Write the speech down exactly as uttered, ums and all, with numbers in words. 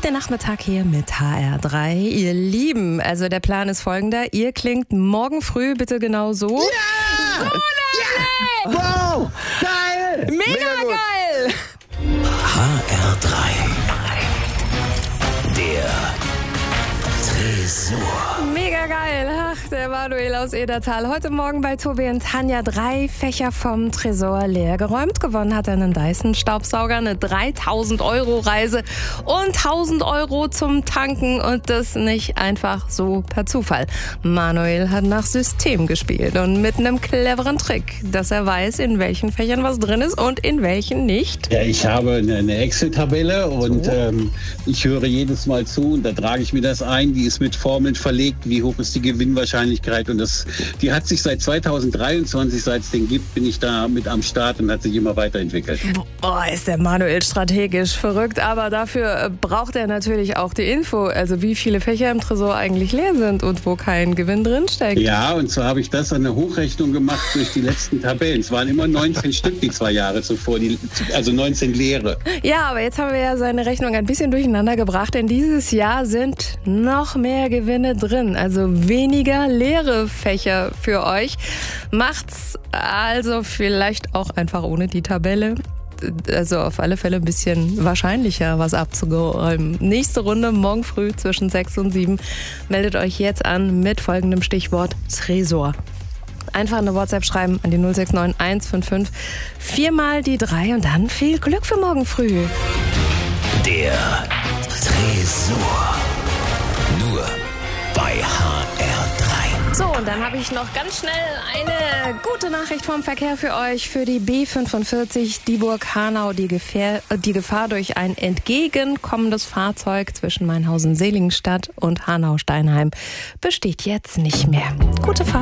der Nachmittag hier mit H R drei. Ihr Lieben, also der Plan ist folgender. Ihr klingt morgen früh bitte genau so. Ja! So ja! Wow! Geil! Mega, Mega geil! H R drei. Der Tresor. Mega geil. Ach, der Manuel aus Edertal. Heute Morgen bei Tobi und Tanja drei Fächer vom Tresor leer geräumt. Gewonnen hat er einen Dyson-Staubsauger, eine dreitausend Euro Reise und tausend Euro zum Tanken. Und das nicht einfach so per Zufall. Manuel hat nach System gespielt und mit einem cleveren Trick, dass er weiß, in welchen Fächern was drin ist und in welchen nicht. Ja, ich habe eine Excel-Tabelle und so. ähm, ich höre jedes Mal zu und da trage ich mir das ein. Die ist mit Formeln verlegt, wie hoch ist die Gewinnwahrscheinlichkeit, und das, die hat sich seit zweitausenddreiundzwanzig, seit es den gibt, bin ich da mit am Start und hat sich immer weiterentwickelt. Boah, ist der Manuel strategisch verrückt, aber dafür braucht er natürlich auch die Info, also wie viele Fächer im Tresor eigentlich leer sind und wo kein Gewinn drinsteckt. Ja, und zwar habe ich das an der Hochrechnung gemacht durch die letzten Tabellen. Es waren immer neunzehn Stück die zwei Jahre zuvor, die, also neunzehn leere. Ja, aber jetzt haben wir ja seine Rechnung ein bisschen durcheinander gebracht, denn dieses Jahr sind noch mehr Gewinne drin, also weniger leere Fächer für euch. Macht's also vielleicht auch einfach ohne die Tabelle. Also auf alle Fälle ein bisschen wahrscheinlicher, was abzuräumen. Nächste Runde morgen früh zwischen sechs und sieben. Meldet euch jetzt an mit folgendem Stichwort Tresor. Einfach eine WhatsApp schreiben an die null sechs neun eins fünf fünf viermal die drei und dann viel Glück für morgen früh. Der Tresor. Nur bei H R drei. So, und dann habe ich noch ganz schnell eine gute Nachricht vom Verkehr für euch. Für die B fünfundvierzig Dieburg-Hanau. Die, Gefähr- die Gefahr durch ein entgegenkommendes Fahrzeug zwischen Mainhausen-Seligenstadt und Hanau-Steinheim besteht jetzt nicht mehr. Gute Fahrt.